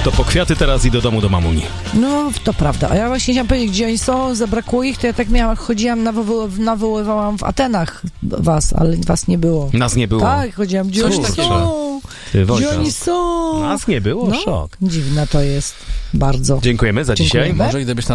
To po kwiaty teraz i do domu do mamuni. No, to prawda. A ja właśnie chciałam powiedzieć, gdzie oni są, zabrakło ich, to ja tak chodziłam, nawoływałam w Atenach was, ale was nie było. Nas nie było. Tak, chodziłam, gdzie oni są? Gdzie oni są? Nas nie było, No, szok. dziwne to jest bardzo. Dziękujemy za dzisiaj. Dziękujemy. Może gdybyś nas